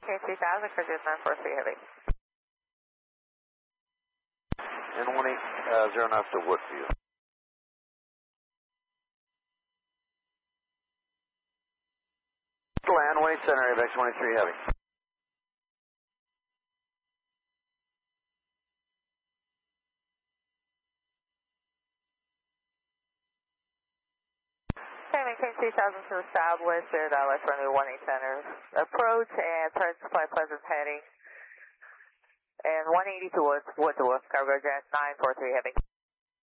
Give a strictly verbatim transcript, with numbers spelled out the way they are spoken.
Okay, three thousand, Cruise nine four three Heavy. And one eight, uh, zero knots to Woodview. Land, one eight center, A B X twenty-three Heavy. Okay, maintain three thousand to the southwest, zero West runway one eight center. Approach and turn to flight Pleasant heading. And one eighty towards Woodview, cargo jet nine four three Heavy.